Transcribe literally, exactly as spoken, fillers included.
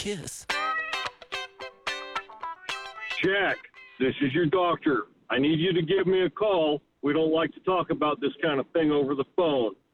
kiss. Jack, this is your doctor. I need you to give me a call. We don't like to talk about this kind of thing over the phone.